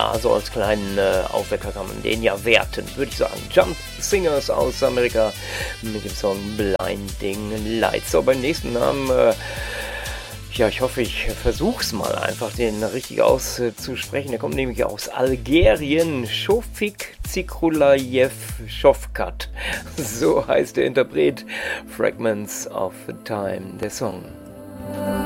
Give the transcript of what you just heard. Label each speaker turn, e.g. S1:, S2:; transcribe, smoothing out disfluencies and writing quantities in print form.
S1: Ja, so als kleinen Aufwecker kann man den ja werten, würde ich sagen. Jump Singers aus Amerika mit dem Song Blinding Lights. So, beim nächsten Namen, ja, ich hoffe, ich versuch's mal einfach, den richtig auszusprechen. Der kommt nämlich aus Algerien. Shofik Zikrulayev Shofkat. So heißt der Interpret. Fragments of Time, der Song.